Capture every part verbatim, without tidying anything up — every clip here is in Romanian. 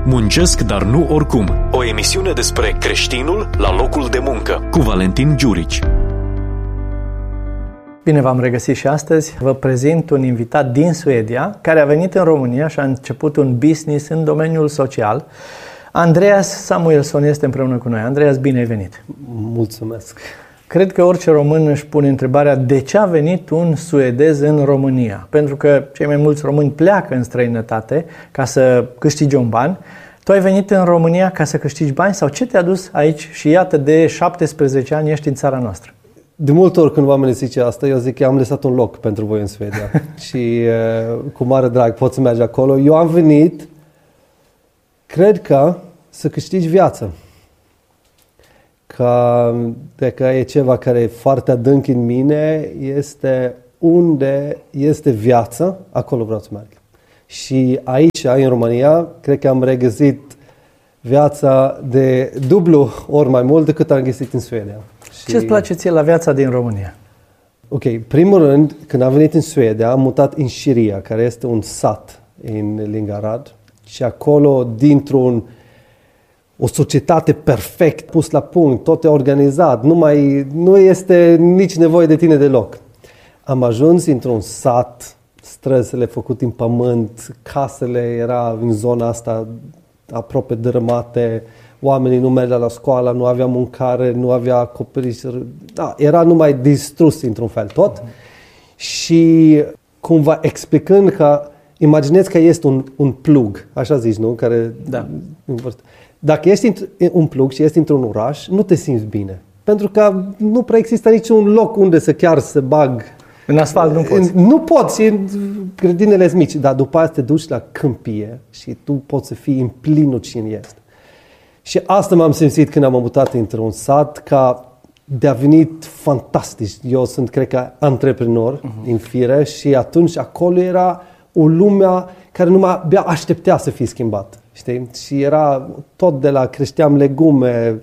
Muncesc, dar nu oricum. O emisiune despre creștinul la locul de muncă, cu Valentin Giurici. Bine v-am regăsit și astăzi. Vă prezint un invitat din Suedia, care a venit în România și a început un business în domeniul social. Andreas Samuelsson este împreună cu noi. Andreas, bine ai venit! Mulțumesc! Cred că orice român își pune întrebarea de ce a venit un suedez în România. Pentru că cei mai mulți români pleacă în străinătate ca să câștige un ban. Tu ai venit în România ca să câștigi bani sau ce te-a dus aici și iată de șaptesprezece ani ești în țara noastră? De multe ori când oamenii zice asta, eu zic că am lăsat un loc pentru voi în Suedia și cu mare drag poți să mergi acolo. Eu am venit, cred că, să câștigi viață. Că dacă e ceva care e foarte adânc în mine, este unde este viață, acolo vreau să merg. Și aici, în România, cred că am regăsit viața de dublu ori mai mult decât am găsit în Suedia. Și... Ce-ți place ție la viața din România? Ok, primul rând, când am venit în Suedia, am mutat în Șiria, care este un sat în lângă Arad. Și acolo, dintr-un o societate perfect pus la punct, tot e organizat, nu, mai, nu este nici nevoie de tine deloc. Am ajuns într-un sat, străzile făcute în pământ, casele era în zona asta aproape dărâmate, oamenii nu mergeau la școală, nu avea mâncare, nu avea acoperiș, da, era numai distrus într-un fel tot. Mm-hmm. Și cumva explicând că, imaginezi că este un, un plug, așa zici, nu? Care, da. Dacă ești un plug și ești într-un oraș, nu te simți bine. Pentru că nu prea există niciun loc unde să chiar să bag. În asfalt nu poți. Nu poți, și grădinile sunt mici, dar după aceea te duci la câmpie și tu poți să fii în plinul cine este. Și asta m-am simțit când am mutat într-un sat, ca de a venit fantastic. Eu sunt, cred că, antreprenor uh-huh. în fire și atunci acolo era o lume care numai abia așteptea să fie schimbat. Știi? Și era tot de la creșteam legume,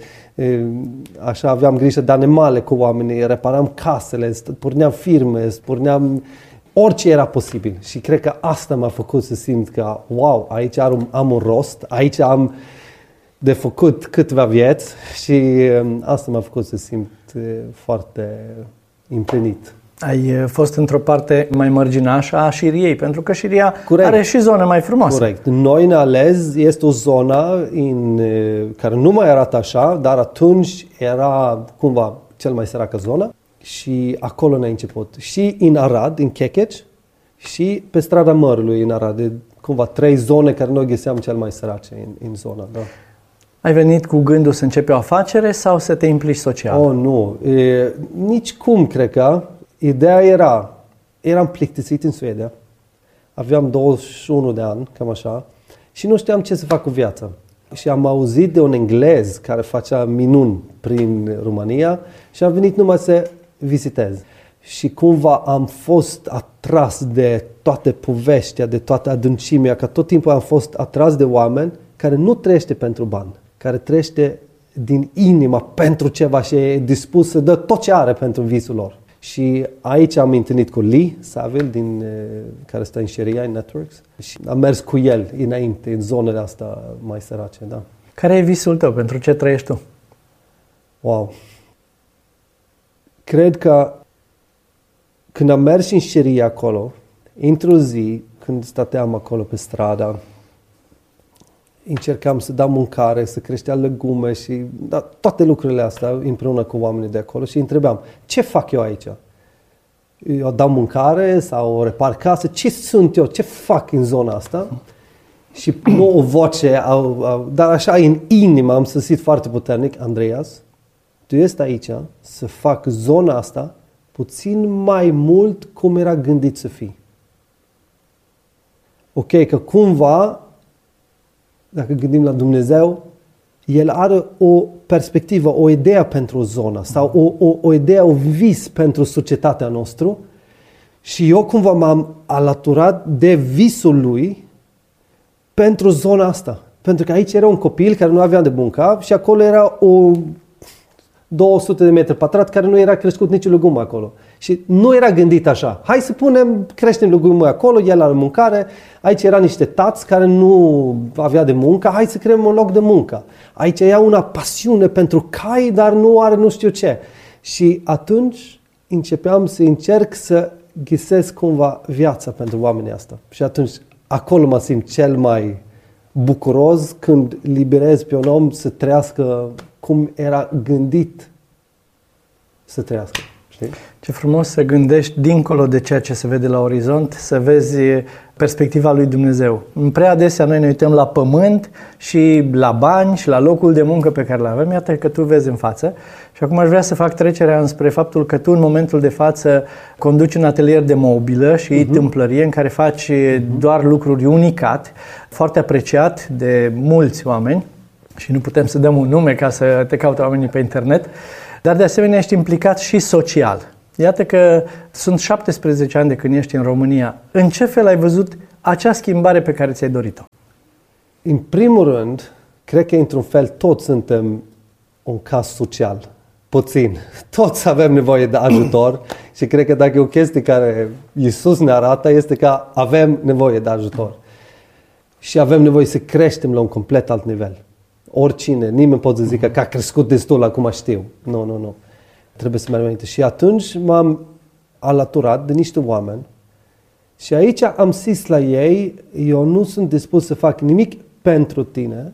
așa aveam grijă de animale cu oamenii, reparam casele, porneam firme, porneam orice era posibil. Și cred că asta m-a făcut să simt că, wow, aici am un rost, aici am de făcut câteva vieți și asta m-a făcut să simt foarte împlinit. Ai fost într-o parte mai mărginașă a Șiriei, pentru că Șiria Corect. Are și zone mai frumoase. Corect. Noi în Alez este o zonă în, care nu mai arată așa, dar atunci era cumva cel mai săracă zonă și acolo ne-a început. Și în Arad, în Kekeci, și pe strada Mărului în Arad. De, cumva trei zone care noi găseam cel mai sărace în, în zona. Da. Ai venit cu gândul să începi o afacere sau să te implici social? Oh, nu. E, nici cum, cred că. Ideea era, eram plictisit în Suedia, aveam douăzeci și unu de ani, cam așa, și nu știam ce să fac cu viața. Și am auzit de un englez care facea minuni prin România și am venit numai să vizitez. Și cumva am fost atras de toate povestea, de toată adâncimea, că tot timpul am fost atras de oameni care nu trăiește pentru bani, care trăiește din inima pentru ceva și e dispus să dă tot ce are pentru visul lor. Și aici am întâlnit cu Lee Saville, din, care stă în Șiria, în Networks. Și am mers cu el înainte, în zonele astea mai sărace. Da. Care e visul tău? Pentru ce trăiești tu? Wow! Cred că când am mers în Șiria acolo, într-o zi, când stăteam acolo pe stradă, încercam să dau mâncare, să creștea legume și da, toate lucrurile astea împreună cu oamenii de acolo și întrebam, ce fac eu aici? Eu dau mâncare sau repar casă? Ce sunt eu? Ce fac în zona asta? Și nu o voce, dar așa în inimă am simțit foarte puternic, Andreas, tu ești aici să fac zona asta puțin mai mult cum era gândit să fii. Ok, că cumva dacă gândim la Dumnezeu, El are o perspectivă, o idee pentru zona sau o, o, o idee, o vis pentru societatea noastră și eu cumva m-am alăturat de visul Lui pentru zona asta. Pentru că aici era un copil care nu avea de mânca și acolo era o două sute de metri pătrați, care nu era crescut nicio legumă acolo. Și nu era gândit așa. Hai să punem, creștem legumă acolo, el are mâncare. Aici era niște tați care nu avea de muncă. Hai să creăm un loc de muncă. Aici era una pasiune pentru cai, dar nu are nu știu ce. Și atunci începeam să încerc să găsesc cumva viața pentru oamenii asta. Și atunci acolo mă simt cel mai bucuros când liberez pe un om să trăiască cum era gândit să trăiască. Știi? Ce frumos să gândești dincolo de ceea ce se vede la orizont, să vezi perspectiva lui Dumnezeu. Prea adesea noi ne uităm la pământ și la bani și la locul de muncă pe care îl avem. Iată că tu vezi în față. Și acum aș vrea să fac trecerea înspre faptul că tu în momentul de față conduci un atelier de mobilă și uh-huh. tâmplărie în care faci uh-huh. doar lucruri unicat, foarte apreciat de mulți oameni. Și nu putem să dăm un nume ca să te caute oamenii pe internet, dar de asemenea ești implicat și social. Iată că sunt șaptesprezece ani de când ești în România. În ce fel ai văzut acea schimbare pe care ți-ai dorit-o? În primul rând, cred că într-un fel toți suntem un caz social. Puțin. Toți avem nevoie de ajutor și cred că dacă e o chestie care Iisus ne arată este că avem nevoie de ajutor. Și avem nevoie să creștem la un complet alt nivel. Oricine, nimeni poate să zică că a crescut destul, acum știu. Nu, nu, nu. Trebuie să mergem înainte. Și atunci m-am alăturat de niște oameni și aici am zis la ei, eu nu sunt dispus să fac nimic pentru tine,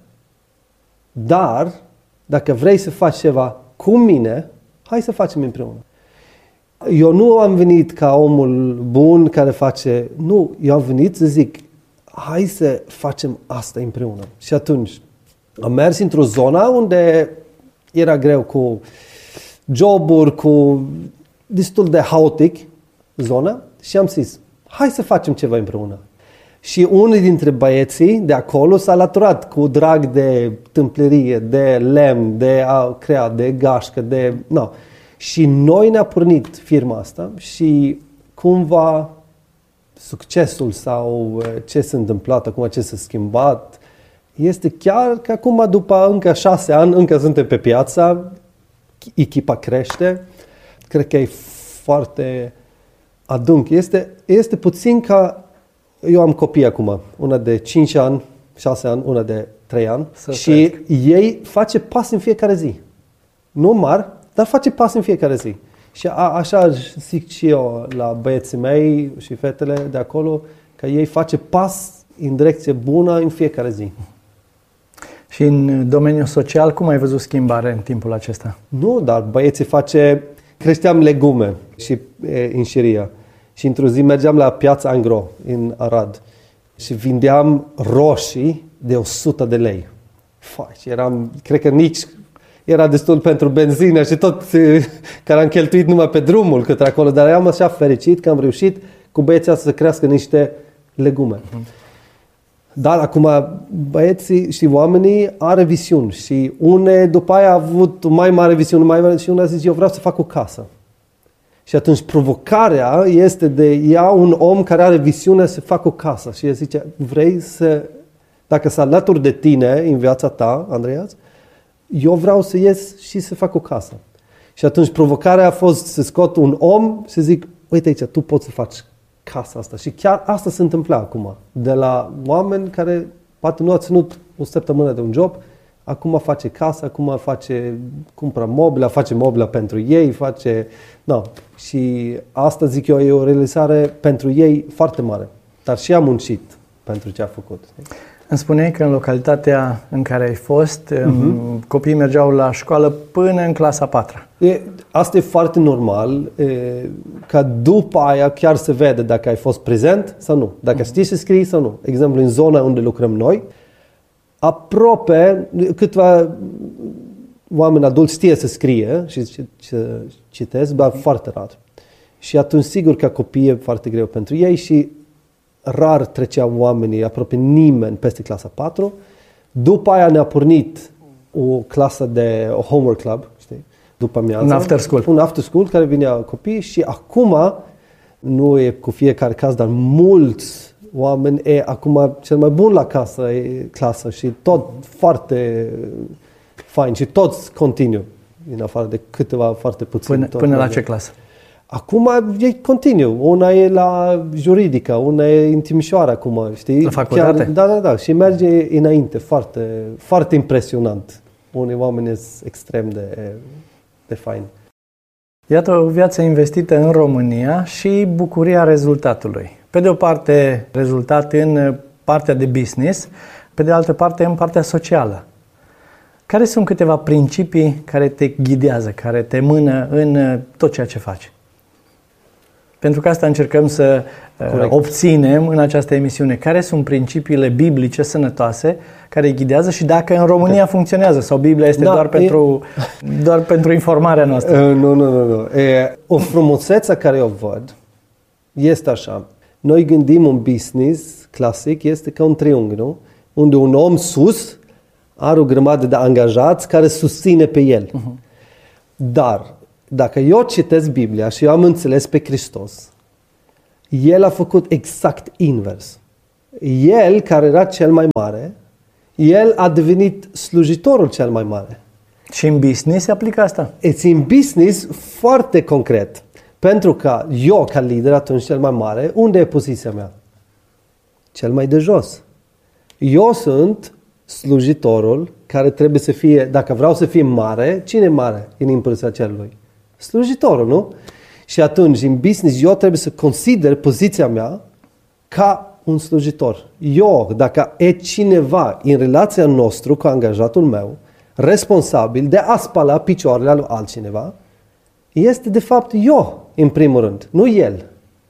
dar dacă vrei să faci ceva cu mine, hai să facem împreună. Eu nu am venit ca omul bun care face, nu, eu am venit să zic, hai să facem asta împreună. Și atunci am mers într-o zonă unde era greu cu joburi, cu destul de haotic zona și am zis, hai să facem ceva împreună. Și unul dintre băieții de acolo s-a alăturat cu drag de tâmplărie, de lemn, de a crea, de gașcă, de... No. Și noi ne-a pornit firma asta și cumva succesul sau ce s-a întâmplat acum, ce s-a schimbat, este chiar că acum, după încă șase ani, încă suntem pe piață, echipa crește, cred că e foarte adânc. Este, este puțin ca, eu am copii acum, una de cinci ani, șase ani, una de trei ani Să și trec. Ei face pas în fiecare zi. Nu mari, dar face pas în fiecare zi. Și a, așa zic și eu la băieții mei și fetele de acolo, că ei face pas în direcție bună în fiecare zi. Și în domeniul social, cum ai văzut schimbare în timpul acesta? Nu, dar băieții face... Creșteam legume și e, în Șiria. Și într-o zi mergeam la piața Angro, în Arad. Și vindeam roșii de o sută de lei. Fai, eram, cred că nici... Era destul pentru benzină și tot care am cheltuit numai pe drumul către acolo. Dar eram așa fericit că am reușit cu băieții să crească niște legume. Uh-huh. Dar acum băieții și oamenii are visiuni și une după aia a avut o mai mare visiune mai mare și una a zis eu vreau să fac o casă. Și atunci provocarea este de ia un om care are visiunea să facă o casă și el zice vrei să, dacă să alături de tine în viața ta, Andreas, eu vreau să ies și să fac o casă. Și atunci provocarea a fost să scot un om și să zic uite aici, tu poți să faci casa asta. Și chiar asta se întâmplă acum. De la oameni care poate nu a ținut o săptămână de un job, acum face casa, acum face, cumpără mobila, face mobila pentru ei, face... No. Și asta zic eu e o realizare pentru ei foarte mare. Dar și am muncit pentru ce a făcut. Îmi spuneai că în localitatea în care ai fost, uh-huh. copiii mergeau la școală până în clasa a patra. E, asta e foarte normal, e, ca după aia chiar se vede dacă ai fost prezent sau nu, dacă uh-huh. știi să scrii sau nu. Exemplu, în zona unde lucrăm noi, aproape câțiva oameni adulți știe să scrie și citesc, dar foarte rar. Și atunci sigur că copiii e foarte greu pentru ei și rar treceau oamenii, aproape nimeni peste clasa patru. După aia ne-a pornit o clasă de o homework club, știi? După amiază. Un after school. Un after school care vinea copii și acum, nu e cu fiecare caz, dar mulți oameni e acum cel mai bun la casă, e clasă și tot foarte fain și toți continuu. în afară de câteva foarte puțini. Până, până la ce clasă? Acum e continuu. Una e la juridică, una e în Timișoara acum, știi? La facultate? Chiar, da, da, da. Și merge înainte, foarte, foarte impresionant. Unii oameni sunt extrem de, de faini. Iată o viață investită în România și bucuria rezultatului. Pe de o parte, rezultat în partea de business, pe de altă parte, în partea socială. Care sunt câteva principii care te ghidează, care te mână în tot ceea ce faci? Pentru că asta încercăm să Corect. obținem în această emisiune. Care sunt principiile biblice sănătoase care îi ghidează și dacă în România okay. funcționează sau Biblia este da, doar, e... pentru, doar pentru informarea noastră? Uh, nu, nu, nu. nu. E, o frumusețe care o văd este așa. Noi gândim un business clasic, este ca un triunghi, nu? Unde un om sus are o grămadă de angajați care susține pe el. Uh-huh. Dar dacă eu citesc Biblia și eu am înțeles pe Hristos, El a făcut exact invers. El, care era cel mai mare, El a devenit slujitorul cel mai mare. Și în business se aplică asta? E în business foarte concret. Pentru că eu, ca lider, atunci cel mai mare, unde e poziția mea? Cel mai de jos. Eu sunt slujitorul care trebuie să fie, dacă vreau să fie mare, cine e mare în împărăția cerului? Slujitorul, nu? Și atunci, în business, eu trebuie să consider poziția mea ca un slujitor. Eu, dacă e cineva în relația noastră cu angajatul meu, responsabil de a spăla picioarele lui altcineva, este de fapt eu, în primul rând, nu el.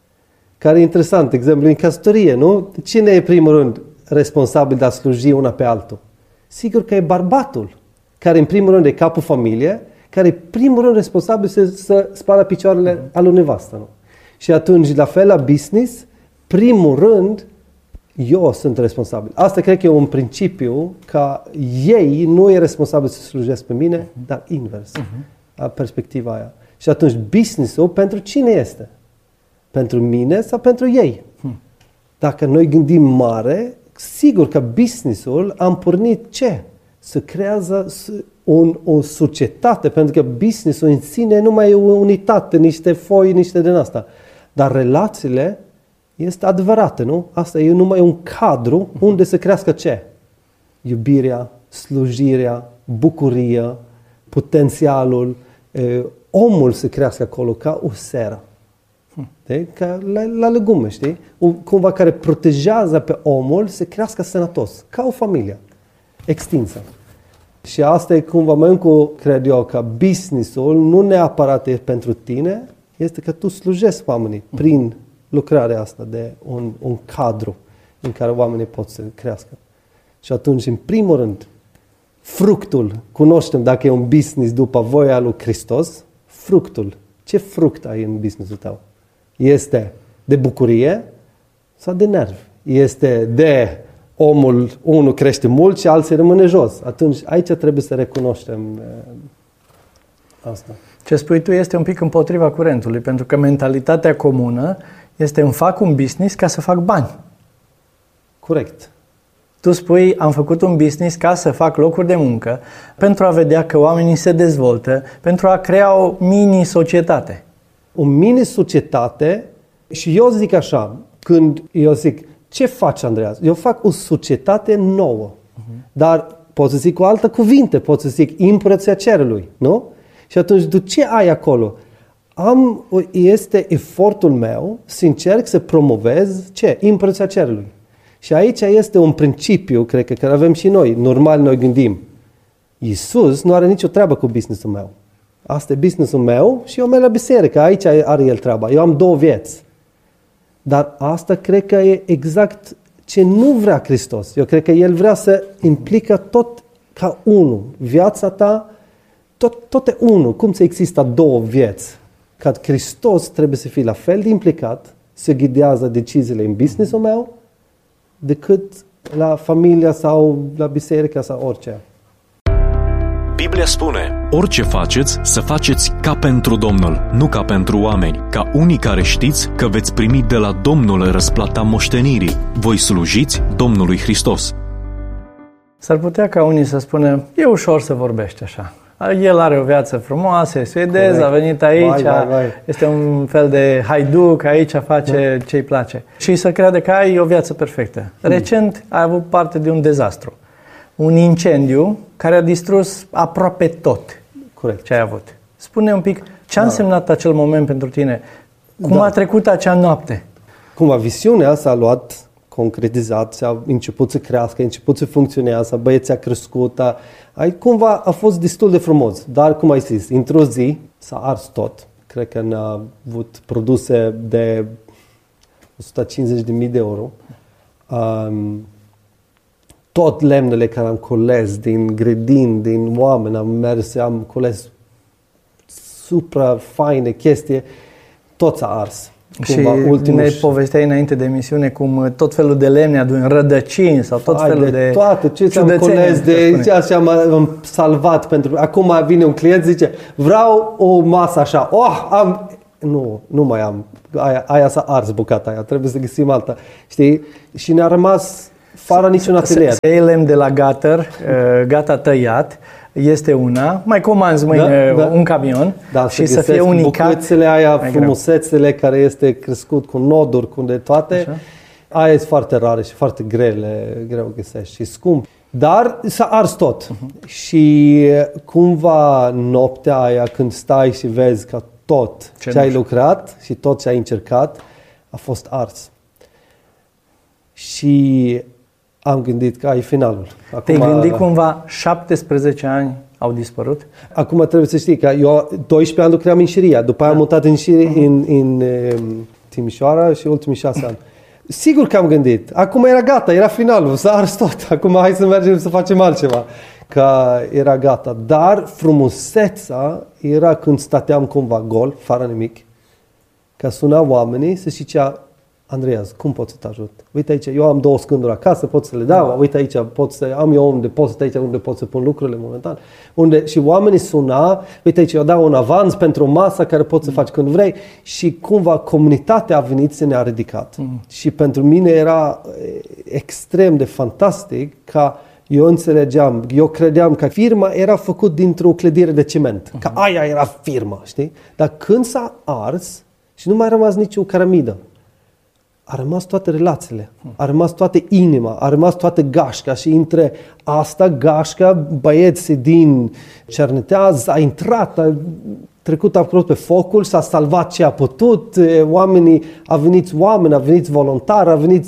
Care e interesant, de exemplu, în căsătorie, nu? Cine e, în primul rând, responsabil de a sluji una pe altul? Sigur că e bărbatul, care, în primul rând, e capul familiei, care e primul rând responsabil să, să spală picioarele mm. al lui nevastă. Nu? Și atunci, la fel la business, primul rând, eu sunt responsabil. Asta cred că e un principiu că ei nu e responsabil să slujesc pe mine, mm-hmm. dar invers. Mm-hmm. Perspectiva aia. Și atunci business-ul pentru cine este? Pentru mine sau pentru ei? Mm. Dacă noi gândim mare, sigur că business-ul am pornit ce? Să creează un, o societate, pentru că business-ul în sine nu mai e o unitate, niște foi, niște din asta. Dar relațiile este adevărată, nu? Asta e numai un cadru unde să crească ce? Iubirea, slujirea, bucuria, potențialul, e, omul să crească acolo ca o seră. De? Ca la, la legume, știi? O, cumva care protejează pe omul să crească sănătos, ca o familie extinsă. Și asta e cumva mai încă, cred eu, că business-ul nu neapărat e pentru tine, este că tu slujești oamenii prin lucrarea asta de un, un cadru în care oamenii pot să crească. Și atunci, în primul rând, fructul, cunoaștem dacă e un business după voia lui Hristos, fructul. Ce fruct ai în business-ul tău? Este de bucurie sau de nervi? Este de omul, unul crește mult și alții rămâne jos. Atunci aici trebuie să recunoaștem asta. Ce spui tu este un pic împotriva curentului, pentru că mentalitatea comună este îmi fac un business ca să fac bani. Corect. Tu spui, am făcut un business ca să fac locuri de muncă, pentru a vedea că oamenii se dezvoltă, pentru a crea o mini-societate. O mini-societate și eu zic așa, când eu zic, ce faci, Andreas? Eu fac o societate nouă, uh-huh. dar pot să zic cu alte cuvinte, pot să zic împărăția cerului, nu? Și atunci, de ce ai acolo? Am, este efortul meu să încerc să promovez ce? Împărăția cerului. Și aici este un principiu, cred că, care avem și noi. Normal, noi gândim, Iisus nu are nicio treabă cu business-ul meu. Asta e business-ul meu și eu merg la biserică. Aici are el treaba. Eu am două vieți. Dar asta cred că e exact ce nu vrea Hristos. Eu cred că El vrea să implică tot ca unul. Viața ta, tot, tot e unul. Cum să există două vieți? Că Hristos trebuie să fie la fel de implicat, să ghidează deciziile în business-ul meu, decât la familia sau la biserică sau orice. Biblia spune, orice faceți, să faceți ca pentru Domnul, nu ca pentru oameni, ca unii care știți că veți primi de la Domnul răsplata moștenirii. Voi slujiți Domnului Hristos. S-ar putea ca unii să spună, e ușor să vorbești așa. El are o viață frumoasă, e suedez, Corect. a venit aici, Vai, vai, vai. este un fel de haiduc, aici face da. ce-i place. Și să crede că ai o viață perfectă. Recent ai avut parte de un dezastru. Un incendiu care a distrus aproape tot Corect. ce ai avut. Spune un pic ce a Da. însemnat acel moment pentru tine. Cum Da. a trecut acea noapte? Cumva visiunea s-a luat concretizat, s-a început să crească, a început să funcționează, băieții a crescut, a, a, cumva a fost destul de frumos. Dar, cum ai zis, într-o zi s-a ars tot. Cred că n-a avut produse de o sută cincizeci de mii de euro. Um, tot lemnele care am coles din grădini, din oameni, am mers, am coles supra faine chestii, tot s-a ars. Cumva, și ultimul... ne povesteai înainte de emisiune cum tot felul de lemne adun rădăcini sau tot Ai, felul de, de toate, ce ți-am coles, de ce așa am salvat pentru... Acum vine un client, zice, vreau o masă așa, oh, am... Nu, nu mai am, aia, aia s-a ars bucata aia, trebuie să găsim alta, știi? Și ne-a rămas fără niciun atelier. Să iei lemn de la Gatăr, gata tăiat, este una, mai comanzi mâine da, da. un camion da, și să fie unicat. Bucățele aia, frumusețele care este crescut cu noduri, cu de toate, așa. Aia este foarte rare și foarte grele, greu găsești și scump. Dar s-a ars tot. Uh-huh. Și cumva noaptea aia când stai și vezi că tot ce, ce ai lucrat și tot ce ai încercat a fost ars. Și am gândit că ai finalul. Acum, te-ai gândit cumva șaptesprezece ani au dispărut? Acum trebuie să știi că eu doisprezece ani lucram în Șiria, după aia am mutat în, Șiria, uh-huh. în, în, în Timișoara și ultimii șase ani. Sigur că am gândit. Acum era gata, era finalul, s-a ars tot. Acum hai să mergem să facem altceva. Că era gata. Dar frumusețea era când stăteam cumva gol, fără nimic, că suna oamenii să zicea, Andreas, cum pot să te ajut? Uite aici, eu am două scânduri acasă, pot să le dau, uite aici, pot să, am eu un depozit aici unde pot să pun lucrurile momentan. Unde, și oamenii suna, uite aici, eu dau un avans pentru o masă care poți să faci când vrei și cumva comunitatea a venit să ne-a ridicat. Mm. Și pentru mine era extrem de fantastic ca eu înțelegeam, eu credeam că firma era făcut dintr-o clădire de ciment, uh-huh. că aia era firma, știi? Dar când s-a ars și nu mai a rămas nicio cărămidă, a rămas toate relațiile, a rămas toată inima, a rămas toată gașca și între asta, gașca, băieții din Cernăteaz a intrat, a trecut acolo pe focul, s-a salvat ce a putut, oamenii, a venit oameni, a venit voluntari, a venit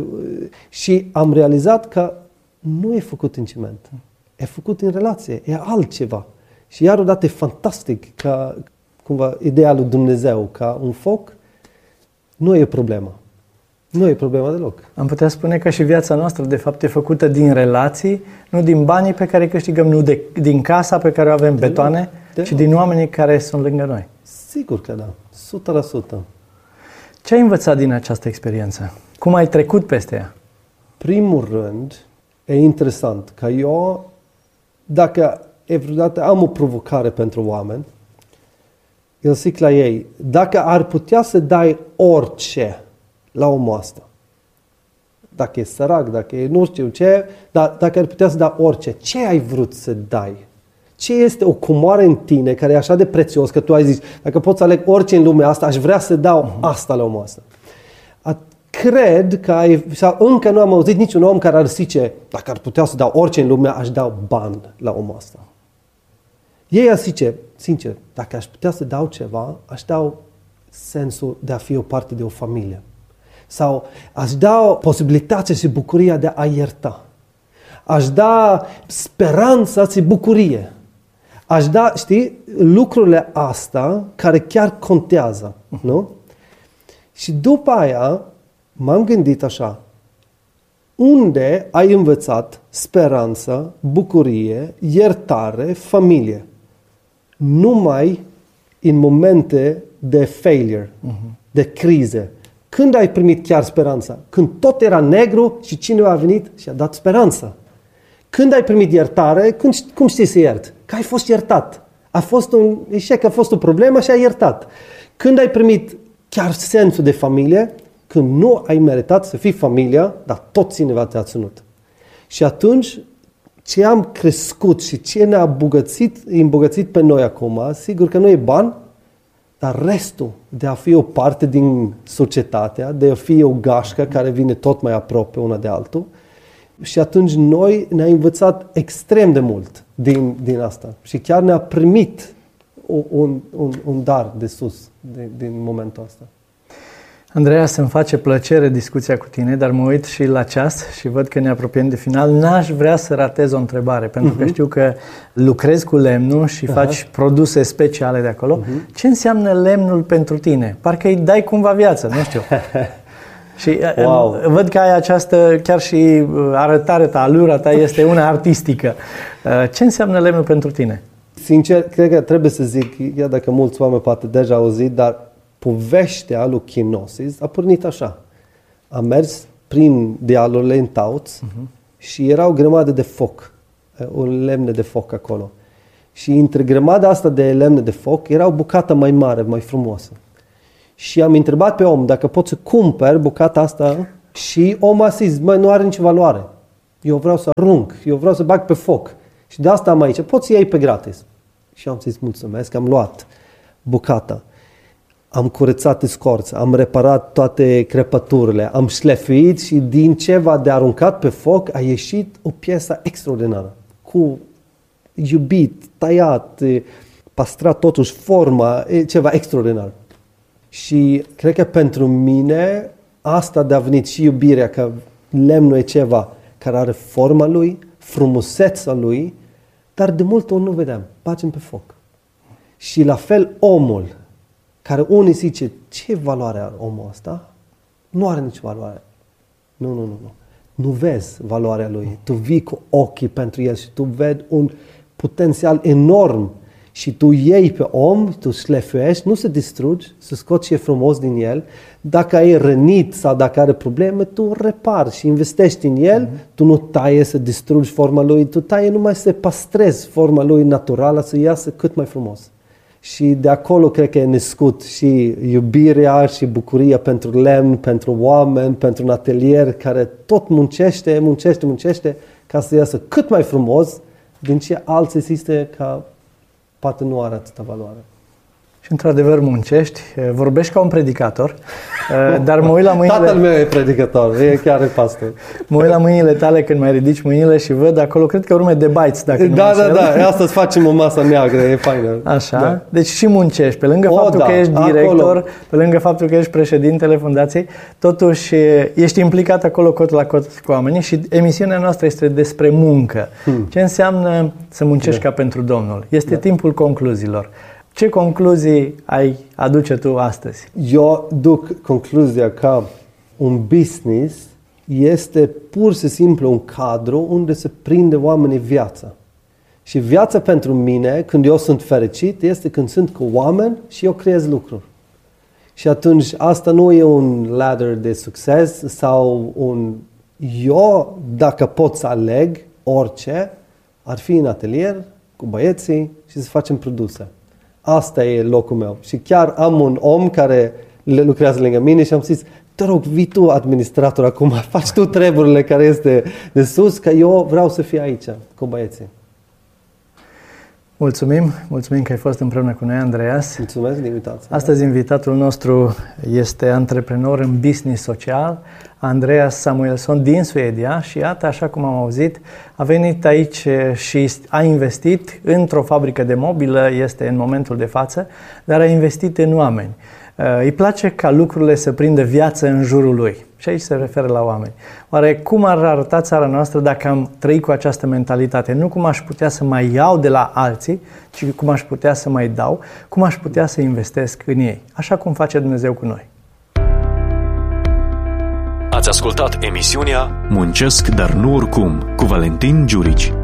și am realizat că nu e făcut în ciment, e făcut în relație, e altceva. Și iar odată e fantastic ca cumva ideea lui Dumnezeu, ca un foc nu e problemă. Nu e problema deloc. Am putea spune că și viața noastră, de fapt, e făcută din relații, nu din banii pe care îi câștigăm, nu de, din casa pe care o avem, de betoane, de ci din oamenii care sunt lângă noi. Sigur că da, o sută la sută. Ce ai învățat din această experiență? Cum ai trecut peste ea? Primul rând, e interesant că eu, dacă vreodată am o provocare pentru oameni, eu zic la ei, dacă ar putea să dai orice la omul ăsta, dacă e sărac, dacă e nu știu ce, dar dacă ar putea să dai orice, ce ai vrut să dai? Ce este o comoară în tine care e așa de prețios că tu ai zis, dacă pot să aleg orice în lumea asta, aș vrea să dau asta la omul ăsta. Cred că ai, sau încă nu am auzit niciun om care ar zice, dacă ar putea să dau orice în lume, aș dau bani la omul ăsta. Ei ar zice, sincer, dacă aș putea să dau ceva, aș dau sensul de a fi o parte de o familie. Sau aș da posibilitatea și bucuria de a ierta. Aș da speranța și bucurie. Aș da, știi, lucrurile astea care chiar contează, nu? Și după aia m-am gândit așa, unde ai învățat speranță, bucurie, iertare, familie? Numai în momente de failure, uh-huh. de crize. Când ai primit chiar speranța? Când tot era negru și cineva a venit și a dat speranță. Când ai primit iertare, când, cum știi să iert? Că ai fost iertat. A fost un eșec, a fost o problemă și ai iertat. Când ai primit chiar sensul de familie, când nu ai meritat să fii familia, dar tot cineva te-a ținut. Și atunci, ce am crescut și ce ne-a îmbogățit, îmbogățit pe noi acum, sigur că nu e bani, dar restul de a fi o parte din societatea, de a fi o gașcă care vine tot mai aproape una de altul. Și atunci noi ne-a învățat extrem de mult din, din asta. Și chiar ne-a primit un, un, un dar de sus din, din momentul ăsta. Andreea, să-mi face plăcere discuția cu tine, dar mă uit și la ceas și văd că ne apropiem de final. N-aș vrea să ratez o întrebare, pentru uh-huh. că știu că lucrezi cu lemnul și uh-huh. faci produse speciale de acolo. Uh-huh. Ce înseamnă lemnul pentru tine? Parcă îi dai cumva viață, nu știu. Și wow. văd că ai această, chiar și arătarea ta, alura ta este una artistică. Ce înseamnă lemnul pentru tine? Sincer, cred că trebuie să zic, iar dacă mulți oameni poate deja au auzit, dar povestea lui Kenosis a pornit așa. Am mers prin dealurile în Tauț uh-huh. și era o grămadă de foc, o lemne de foc acolo. Și între grămada asta de lemne de foc era o bucată mai mare, mai frumoasă. Și am întrebat pe om dacă pot să cumpăr bucata asta și omul a zis, măi, nu are nicio valoare. Eu vreau să arunc, eu vreau să bag pe foc. Și de asta am aici, poți să iei pe gratis. Și am zis, mulțumesc, am luat bucata. Am curățat scorța, am reparat toate crepăturile, am șlefuit și din ceva de aruncat pe foc a ieșit o piesă extraordinară. Cu iubit, tăiat, păstrat totuși forma, ceva extraordinar. Și cred că pentru mine asta de a venit și iubirea, că lemnul e ceva care are forma lui, frumusețea lui, dar de multe ori nu vedem, bagem pe foc. Și la fel omul, care unii zice, ce valoare are omul ăsta? Nu are nicio valoare. Nu, nu, nu, nu. Nu vezi valoarea lui. Tu vii cu ochii pentru el și tu vezi un potențial enorm. Și tu iei pe om, tu șlefuiești, nu se distrugi, să scoți ce e frumos din el. Dacă e rănit sau dacă are probleme, tu repari și investești în el. Mm-hmm. Tu nu taie să distrugi forma lui, tu taie numai să păstrezi forma lui naturală, să iasă cât mai frumos. Și de acolo cred că e născut și iubirea și bucuria pentru lemn, pentru oameni, pentru un atelier care tot muncește, muncește, muncește ca să iasă cât mai frumos din ce alții există ca poate nu are atâta valoare. Și într-adevăr muncești, vorbești ca un predicator, dar mă uit la mâinile... Tatăl meu e predicator, e chiar e pastor. Mă uit la mâinile tale când mai ridici mâinile și văd acolo, cred că urme de baiți, dacă nu Da, da, da, astăzi facem o masă neagră, e faină. Așa, da. Deci și muncești, pe lângă o, faptul da, că ești director, acolo. Pe lângă faptul că ești președintele fundației, totuși ești implicat acolo cot la cot cu oamenii și emisiunea noastră este despre muncă. Hmm. Ce înseamnă să muncești da. ca pentru Domnul? Este da. timpul concluziilor. Ce concluzii ai aduce tu astăzi? Eu duc concluzia că un business este pur și simplu un cadru unde se prinde oamenii viața. Și viața pentru mine, când eu sunt fericit, este când sunt cu oameni și eu creez lucruri. Și atunci asta nu e un ladder de succes sau un... Eu, dacă pot să aleg orice, ar fi în atelier cu băieții și să facem produse. Asta e locul meu. Și chiar am un om care lucrează lângă mine și am zis, te rog, vii tu administrator acum, faci tu treburile care este de sus, că eu vreau să fiu aici cu băieții. Mulțumim, mulțumim că ai fost împreună cu noi, Andreas. Mulțumesc de invitație. Astăzi invitatul nostru este antreprenor în business social, Andreas Samuelsson din Suedia și iată, așa cum am auzit, a venit aici și a investit într-o fabrică de mobilă, este în momentul de față, dar a investit în oameni. Îi place ca lucrurile să prindă viață în jurul lui. Și aici se referă la oameni. Oare cum ar arăta țara noastră dacă am trăit cu această mentalitate? Nu cum aș putea să mai iau de la alții, ci cum aș putea să mai dau, cum aș putea să investesc în ei. Așa cum face Dumnezeu cu noi. Ați ascultat emisiunea Muncesc, dar nu oricum, cu Valentin Giurici.